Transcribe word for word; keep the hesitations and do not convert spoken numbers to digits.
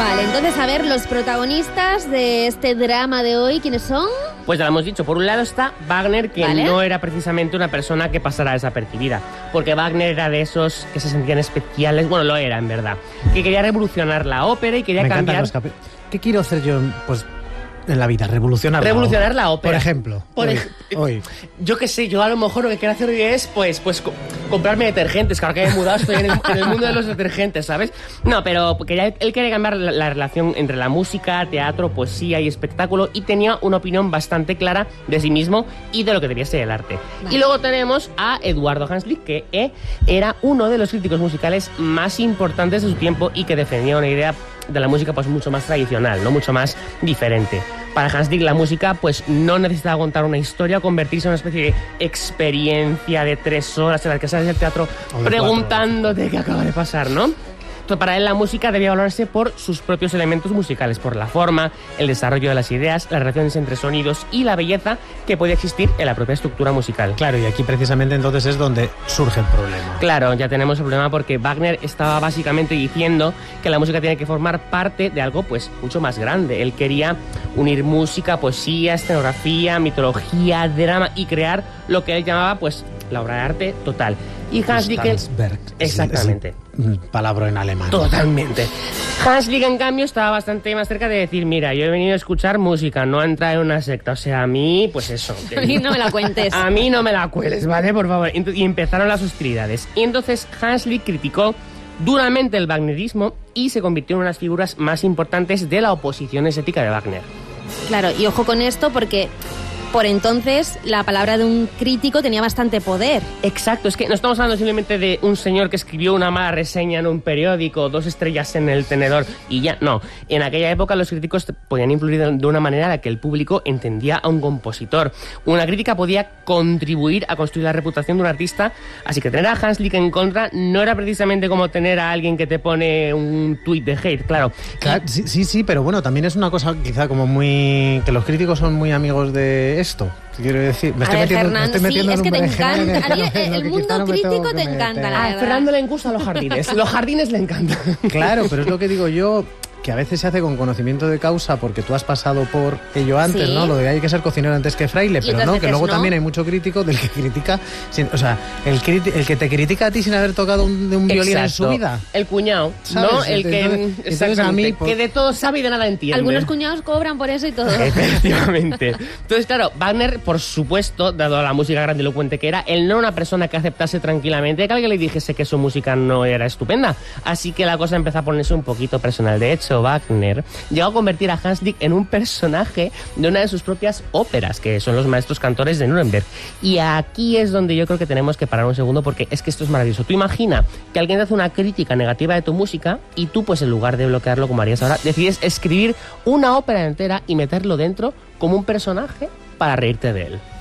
Vale, entonces a ver, los protagonistas de este drama de hoy, ¿quiénes son? Pues ya lo hemos dicho, por un lado está Wagner, que ¿Vale? no era precisamente una persona que pasara desapercibida, porque Wagner era de esos que se sentían especiales, bueno, lo era en verdad, que quería revolucionar la ópera y quería Me cambiar... Los capi- ¿Qué quiero hacer yo? Pues... en la vida, revolucionar Revolucionar la ópera. Por ejemplo, Por hoy, ej- hoy. Yo qué sé, yo a lo mejor lo que quiero hacer hoy es, pues, pues co- comprarme detergentes, que ahora que me he mudado estoy en el, en el mundo de los detergentes, ¿sabes? No, pero quería, él quería cambiar la, la relación entre la música, teatro, poesía y espectáculo, y tenía una opinión bastante clara de sí mismo y de lo que debía ser el arte. Vale. Y luego tenemos a Eduardo Hanslick, que eh, era uno de los críticos musicales más importantes de su tiempo y que defendía una idea de la música pues mucho más tradicional, no mucho más diferente. Para Hanslick la música pues no necesitaba contar una historia o convertirse en una especie de experiencia de tres horas en la que sales del teatro preguntándote qué acaba de pasar, ¿no? Entonces, para él la música debía valorarse por sus propios elementos musicales, por la forma, el desarrollo de las ideas, las relaciones entre sonidos y la belleza que podía existir en la propia estructura musical. Claro, y aquí precisamente entonces es donde surge el problema. Claro, ya tenemos el problema porque Wagner estaba básicamente diciendo que la música tiene que formar parte de algo pues mucho más grande. Él quería unir música, poesía, escenografía, mitología, drama y crear lo que él llamaba pues la obra de arte total. Y Hanslick... Exactamente. Es el palabra en alemán. Totalmente. Hanslick, en cambio, estaba bastante más cerca de decir, mira, yo he venido a escuchar música, no a entrar en una secta. O sea, a mí, pues eso. A mí no me la cuentes. A mí no me la cueles, ¿vale? Por favor. Y empezaron las hostilidades. Y entonces Hanslick criticó duramente el wagnerismo y se convirtió en una de las figuras más importantes de la oposición estética de Wagner. Claro, y ojo con esto porque... por entonces la palabra de un crítico tenía bastante poder. Exacto, es que no estamos hablando simplemente de un señor que escribió una mala reseña en un periódico, dos estrellas en el tenedor y ya, no. En aquella época los críticos podían influir de una manera en la que el público entendía a un compositor. Una crítica podía contribuir a construir la reputación de un artista, así que tener a Hanslick en contra no era precisamente como tener a alguien que te pone un tuit de hate, claro. Claro, sí, sí, sí, pero bueno, también es una cosa quizá como muy... que los críticos son muy amigos de esto, quiero decir, me estoy a ver, metiendo, Fernando, me estoy metiendo sí, es en que un te berenjenal encanta, en el a ti que no- el que mundo quizá no me tengo crítico que te encanta, meter. la A verdad. Fernando le gustan los jardines, los jardines le encantan. Claro, pero es lo que digo yo, que a veces se hace con conocimiento de causa porque tú has pasado por ello antes, Sí. ¿no? Lo de hay que ser cocinero antes que fraile, Y pero otras no, que veces luego no. también hay mucho crítico del que critica, sin, o sea, el, criti- el que te critica a ti sin haber tocado un, de un violín en su vida. El cuñado, ¿Sabes? ¿no? El que, Entonces- entonces exactamente, a mí, pues- que de todo sabe y de nada entiende. Algunos cuñados cobran por eso y todo. Efectivamente. Entonces, claro, Wagner, por supuesto, dado la música grandilocuente que era, él no era una persona que aceptase tranquilamente que alguien le dijese que su música no era estupenda. Así que la cosa empezó a ponerse un poquito personal. De hecho, Wagner llegó a convertir a Hanslick en un personaje de una de sus propias óperas, que son los maestros cantores de Nuremberg. Y aquí es donde yo creo que tenemos que parar un segundo, porque es que esto es maravilloso. Tú imagina que alguien te hace una crítica negativa de tu música y tú, pues en lugar de bloquearlo como harías ahora, decides escribir una ópera entera y meterlo dentro como un personaje para reírte de él.